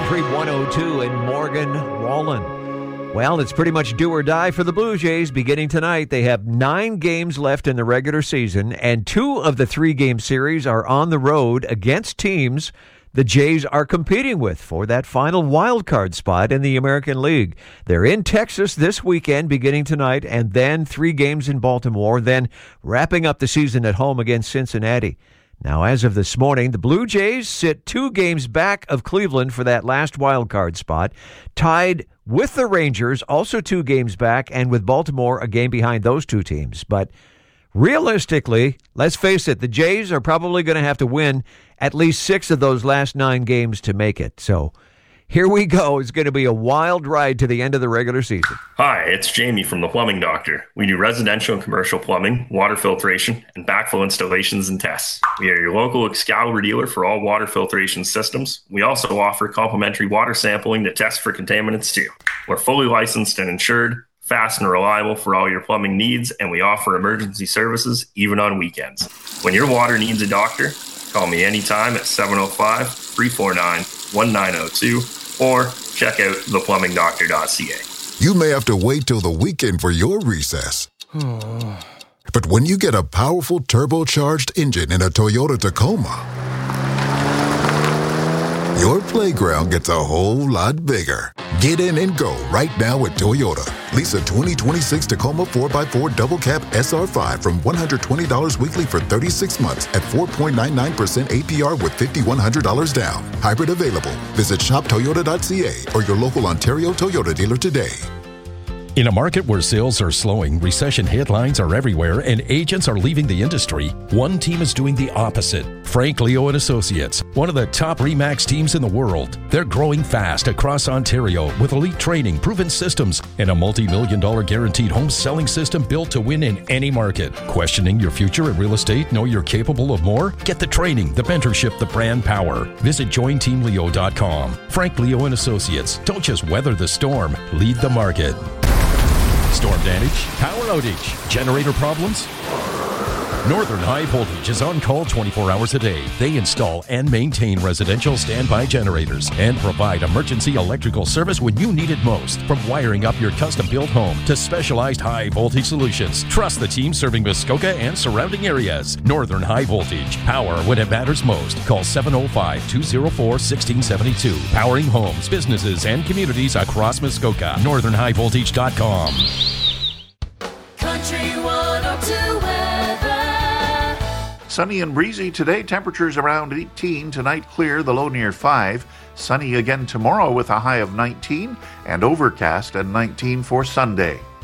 Country 102 in Morgan Wallen. Well, it's pretty much do or die for the Blue Jays beginning tonight. They have 9 games left in the regular season, and 2 of the 3-game series are on the road against teams the Jays are competing with for that final wild card spot in the American League. They're in Texas this weekend beginning tonight, and then 3 games in Baltimore, then wrapping up the season at home against Cincinnati. Now, as of this morning, the Blue Jays sit 2 games back of Cleveland for that last wild card spot, tied with the Rangers, also 2 games back, and with Baltimore a game behind those 2 teams. But realistically, let's face it, the Jays are probably going to have to win at least 6 of those last 9 games to make it. So here we go. It's going to be a wild ride to the end of the regular season. Hi, it's Jamie from The Plumbing Doctor. We do residential and commercial plumbing, water filtration, and backflow installations and tests. We are your local Excalibur dealer for all water filtration systems. We also offer complimentary water sampling to test for contaminants too. We're fully licensed and insured, fast and reliable for all your plumbing needs, and we offer emergency services even on weekends. When your water needs a doctor, call me anytime at 705-349-1902 or check out theplumbingdoctor.ca. You may have to wait till the weekend for your recess. But when you get a powerful turbocharged engine in a Toyota Tacoma, your playground gets a whole lot bigger. Get in and go right now at Toyota. Lease a 2026 Tacoma 4x4 Double Cab SR5 from $120 weekly for 36 months at 4.99% APR with $5,100 down. Hybrid available. Visit shoptoyota.ca or your local Ontario Toyota dealer today. In a market where sales are slowing, recession headlines are everywhere, and agents are leaving the industry, one team is doing the opposite. Frank Leo & Associates, one of the top RE/MAX teams in the world. They're growing fast across Ontario with elite training, proven systems, and a multi-million-dollar guaranteed home selling system built to win in any market. Questioning your future in real estate? Know you're capable of more? Get the training, the mentorship, the brand power. Visit jointeamleo.com. Frank Leo & Associates. Don't just weather the storm, lead the market. Storm damage, power outage, generator problems? Northern High Voltage is on call 24 hours a day. They install and maintain residential standby generators and provide emergency electrical service when you need it most. From wiring up your custom-built home to specialized high-voltage solutions, trust the team serving Muskoka and surrounding areas. Northern High Voltage. Power when it matters most. Call 705-204-1672. Powering homes, businesses, and communities across Muskoka. NorthernHighVoltage.com. Country 102 weather. Sunny and breezy today. Temperatures around 18. Tonight clear, the low near 5. Sunny again tomorrow with a high of 19. And overcast at 19 for Sunday.